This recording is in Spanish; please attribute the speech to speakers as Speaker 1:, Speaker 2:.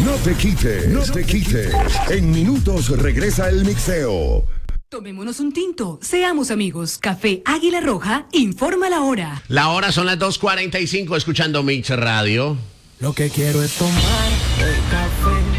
Speaker 1: No te quites, no te quites. En minutos regresa el mixeo.
Speaker 2: Tomémonos un tinto, seamos amigos. Café Águila Roja informa la hora.
Speaker 3: La hora son las 2:45, escuchando Mix Radio.
Speaker 4: Lo que quiero es tomar el café.